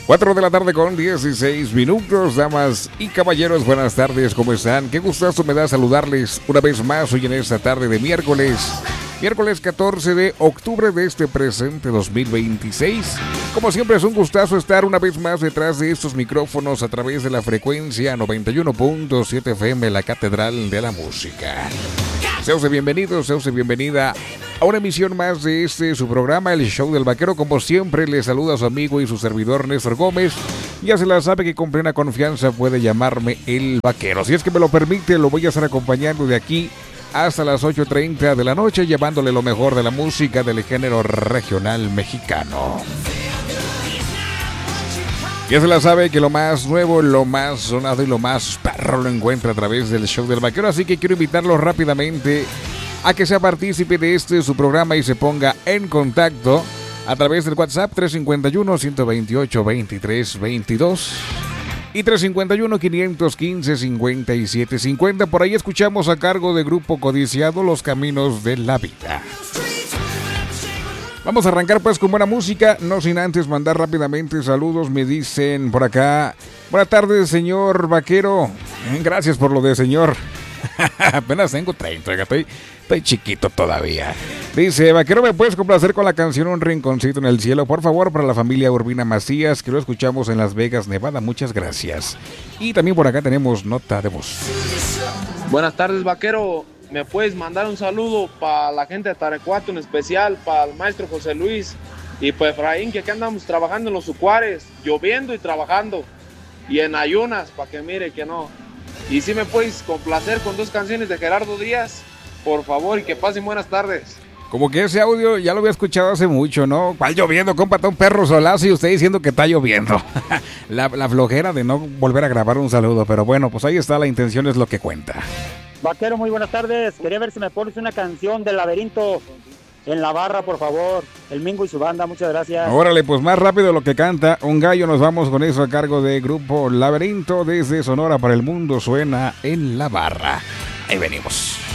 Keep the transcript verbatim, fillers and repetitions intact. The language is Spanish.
cuatro de la tarde con dieciséis minutos, damas y caballeros, buenas tardes, ¿cómo están? Qué gustazo me da saludarles una vez más hoy en esta tarde de miércoles, miércoles catorce de octubre de este presente dos mil veintiséis. Como siempre es un gustazo estar una vez más detrás de estos micrófonos a través de la frecuencia noventa y uno punto siete F M, la Catedral de la Música. Sea usted bienvenido, sea usted bienvenida a una emisión más de este su programa, El Show del Vaquero. Como siempre, le saluda a su amigo y su servidor Néstor Gómez. Ya se la sabe que con plena confianza puede llamarme El Vaquero. Si es que me lo permite, lo voy a estar acompañando de aquí hasta las ocho treinta de la noche, llevándole lo mejor de la música del género regional mexicano. Ya se la sabe que lo más nuevo, lo más sonado y lo más perro lo encuentra a través del Show del Vaquero. Así que quiero invitarlo rápidamente a que sea partícipe de este su programa y se ponga en contacto a través del WhatsApp tres cinco uno, uno dos ocho, dos tres dos dos y tres cinco uno, cinco uno cinco, cinco siete cinco cero. Por ahí escuchamos a cargo de Grupo Codiciado, Los Caminos de la Vida. Vamos a arrancar pues con buena música, no sin antes mandar rápidamente saludos. Me dicen por acá, buenas tardes señor Vaquero, gracias por lo de señor. Apenas tengo treinta, estoy, estoy chiquito todavía. Dice, Vaquero, ¿me puedes complacer con la canción Un Rinconcito en el Cielo? Por favor, para la familia Urbina Macías, que lo escuchamos en Las Vegas, Nevada. Muchas gracias. Y también por acá tenemos nota de voz. Buenas tardes, Vaquero. ¿Me puedes mandar un saludo para la gente de Tarecuato, en especial para el maestro José Luis y para Efraín, que aquí andamos trabajando en los Ucuares, lloviendo y trabajando, y en ayunas, para que mire que no. Y si me puedes complacer con dos canciones de Gerardo Díaz, por favor, y que pasen buenas tardes. Como que ese audio ya lo había escuchado hace mucho, ¿no? ¿Cuál lloviendo, compa? Está un perro solazo y usted diciendo que está lloviendo. la, la flojera de no volver a grabar un saludo, pero bueno, pues ahí está, la intención es lo que cuenta. Vaquero, muy buenas tardes. Quería ver si me pones una canción del Laberinto en la barra, por favor. El Mingo y su banda, muchas gracias. Órale, pues más rápido lo que canta un gallo. Nos vamos con eso a cargo de Grupo Laberinto desde Sonora para el mundo. Suena en la barra. Ahí venimos.